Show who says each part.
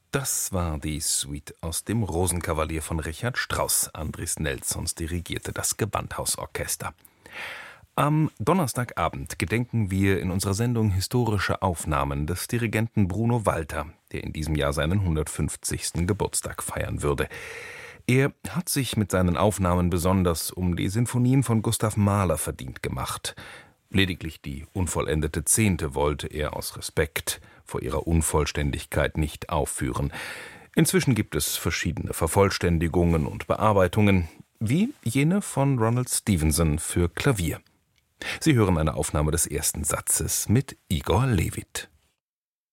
Speaker 1: Das war die Suite aus dem Rosenkavalier von Richard Strauss. Andris Nelsons dirigierte das Gewandhausorchester. Am Donnerstagabend gedenken wir in unserer Sendung historische Aufnahmen des Dirigenten Bruno Walter, der in diesem Jahr seinen 150. Geburtstag feiern würde. Er hat sich mit seinen Aufnahmen besonders um die Sinfonien von Gustav Mahler verdient gemacht. Lediglich die unvollendete 10. wollte er aus Respekt vor ihrer Unvollständigkeit nicht aufführen. Inzwischen gibt es verschiedene Vervollständigungen und Bearbeitungen, wie jene von Ronald Stevenson für Klavier. Sie hören eine Aufnahme des ersten Satzes mit Igor Levit.